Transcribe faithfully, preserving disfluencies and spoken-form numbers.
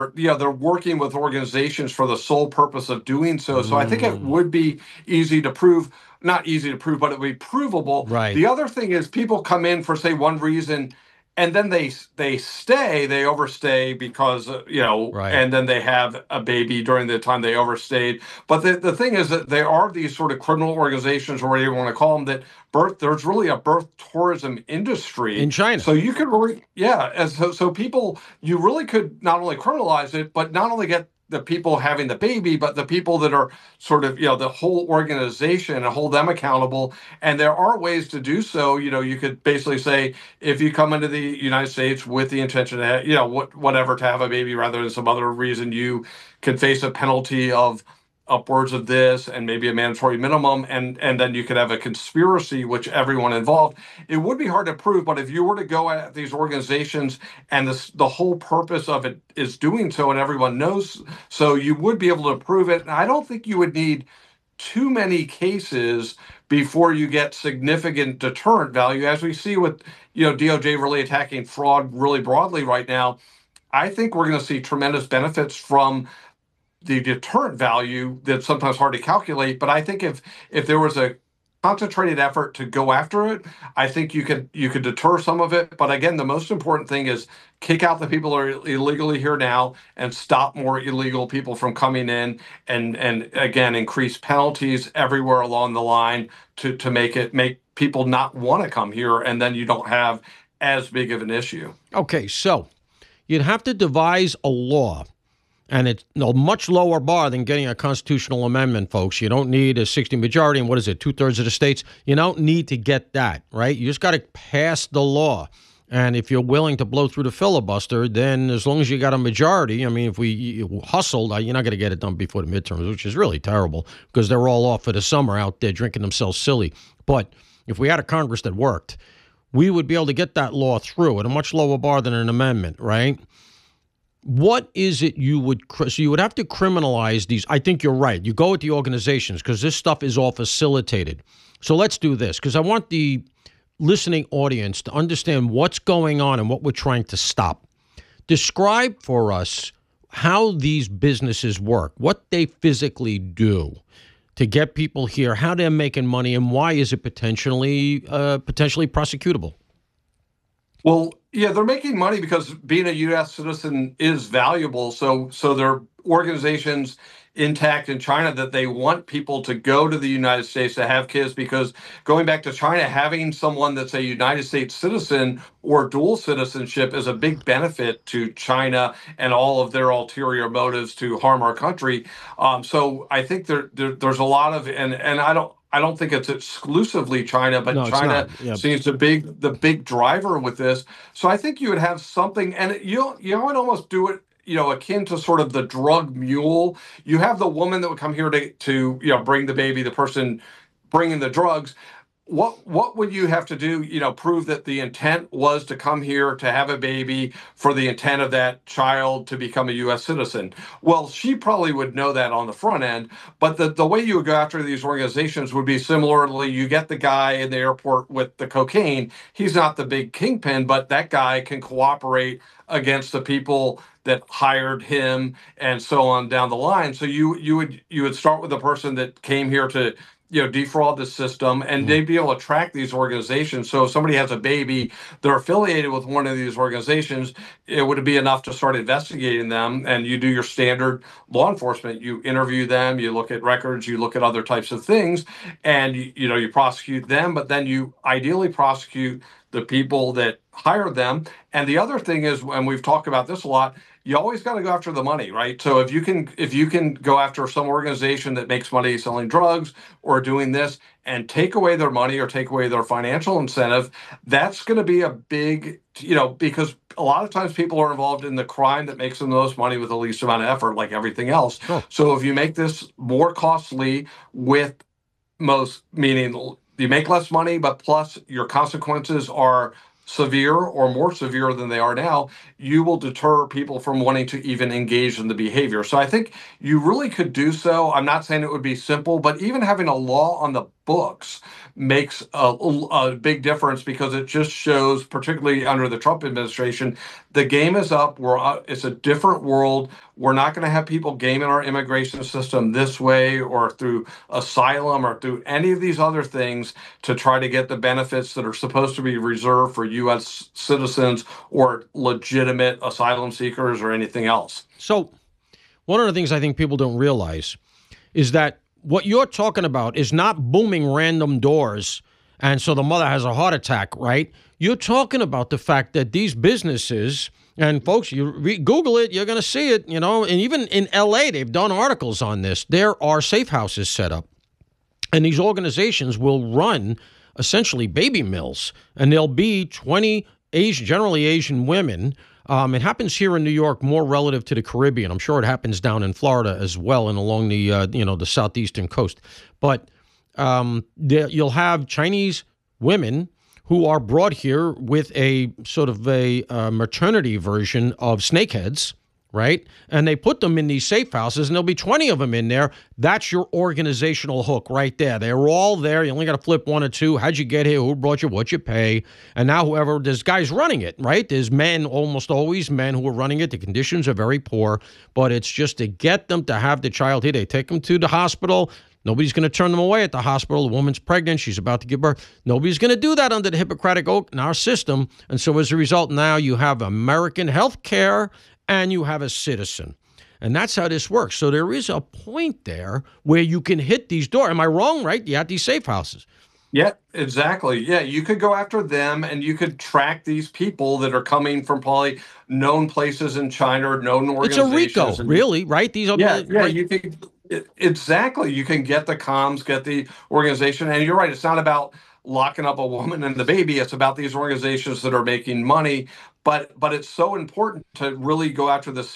you know, they're working with organizations for the sole purpose of doing so. So I think it Mm, would be easy to prove, not easy to prove, but it would be provable. right, The other thing is people come in for, say, one reason, and then they they stay, they overstay because, uh, you know, right. and then they have a baby during the time they overstayed. But the, the thing is that there are these sort of criminal organizations, or whatever you want to call them, that birth, there's really a birth tourism industry. In China. So you could really, yeah. And so, so people, you really could not only criminalize it, but not only get the people having the baby, but the people that are sort of, you know, the whole organization, and hold them accountable. And there are ways to do so. You know, you could basically say, if you come into the United States with the intention to, have, you know, what, whatever, to have a baby rather than some other reason, you can face a penalty of upwards of this and maybe a mandatory minimum, and and then you could have a conspiracy which everyone involved. It would be hard to prove, but if you were to go at these organizations and this, the whole purpose of it is doing so, and everyone knows, so you would be able to prove it. And I don't think you would need too many cases before you get significant deterrent value, as we see with, you know, D O J really attacking fraud really broadly right now. I think we're going to see tremendous benefits from the deterrent value that's sometimes hard to calculate. But I think if if there was a concentrated effort to go after it, I think you could you could deter some of it. But again, the most important thing is kick out the people who are illegally here now and stop more illegal people from coming in, and and again increase penalties everywhere along the line to to make it make people not want to come here, and then you don't have as big of an issue. Okay, so you'd have to devise a law, and it's a much lower bar than getting a constitutional amendment, folks. You don't need a sixty majority, and what is it, two-thirds of the states? You don't need to get that, right? You just got to pass the law. And if you're willing to blow through the filibuster, then as long as you got a majority, I mean, if we hustled, you're not going to get it done before the midterms, which is really terrible because they're all off for the summer out there drinking themselves silly. But if we had a Congress that worked, we would be able to get that law through at a much lower bar than an amendment, right? What is it you would, so you would have to criminalize these. I think you're right. You go with the organizations because this stuff is all facilitated. So let's do this, because I want the listening audience to understand what's going on and what we're trying to stop. Describe for us how these businesses work, what they physically do to get people here, how they're making money, and why is it potentially uh, potentially prosecutable? Well, yeah, they're making money because being a U S citizen is valuable. So, so there are organizations intact in China that they want people to go to the United States to have kids, because going back to China, having someone that's a United States citizen or dual citizenship is a big benefit to China and all of their ulterior motives to harm our country. Um, so I think there, there there's a lot of, and and I don't I don't think it's exclusively China, but No, it's China not. Yeah. seems to be the big driver with this. So I think you would have something, and you you would almost do it, you know, akin to sort of the drug mule. You have the woman that would come here to to you know bring the baby, the person bringing the drugs. What what would you have to do? You know, prove that the intent was to come here to have a baby for the intent of that child to become a U S citizen. Well, she probably would know that on the front end, but the, the way you would go after these organizations would be similarly, you get the guy in the airport with the cocaine. He's not the big kingpin, but that guy can cooperate against the people that hired him, and so on down the line. So you you would you would start with the person that came here to, you know, defraud the system, and Mm. they'd be able to track these organizations. So if somebody has a baby, they're affiliated with one of these organizations, it would be enough to start investigating them. And you do your standard law enforcement. You interview them, you look at records, you look at other types of things, and you, you know, you prosecute them, but then you ideally prosecute the people that hired them. And the other thing is, and we've talked about this a lot, you always got to go after the money, right? So if you can if you can go after some organization that makes money selling drugs or doing this, and take away their money or take away their financial incentive, that's going to be a big, you know, because a lot of times people are involved in the crime that makes them the most money with the least amount of effort, like everything else. Sure. So if you make this more costly with most, meaning you make less money, but plus your consequences are severe or more severe than they are now, you will deter people from wanting to even engage in the behavior. So I think you really could do so. I'm not saying it would be simple, but even having a law on the books makes a, a big difference, because it just shows, particularly under the Trump administration, the game is up. We're uh, it's a different world. We're not going to have people gaming our immigration system this way or through asylum or through any of these other things to try to get the benefits that are supposed to be reserved for U S citizens or legitimate asylum seekers or anything else. So one of the things I think people don't realize is that what you're talking about is not booming random doors and so the mother has a heart attack, right? You're talking about the fact that these businesses, and folks, you re- Google it, you're going to see it, you know, and even in L A, they've done articles on this. There are safe houses set up, and these organizations will run essentially baby mills, and there'll be twenty Asian, generally Asian women. Um, it happens here in New York more relative to the Caribbean. I'm sure it happens down in Florida as well and along the uh, you know the southeastern coast. But um, there, you'll have Chinese women who are brought here with a sort of a uh, maternity version of snakeheads, right? And they put them in these safe houses, and there'll be twenty of them in there. That's your organizational hook right there. They're all there. You only got to flip one or two. How'd you get here? Who brought you? What you pay? And now whoever, there's guys running it, right? There's men, almost always men who are running it. The conditions are very poor, but it's just to get them to have the child here. They take them to the hospital. Nobody's going to turn them away at the hospital. The woman's pregnant. She's about to give birth. Nobody's going to do that under the Hippocratic Oath in our system. And so as a result, now you have American health care and you have a citizen. And that's how this works. So there is a point there where you can hit these doors. Am I wrong, right? You have these safe houses. Yeah, exactly. Yeah, you could go after them, and you could track these people that are coming from probably known places in China or known It's a organizations. RICO, And really, right? These are yeah, yeah, right? you can e- exactly. You can get the comms, get the organization, and you're right. It's not about locking up a woman and the baby. It's about these organizations that are making money. But but it's so important to really go after this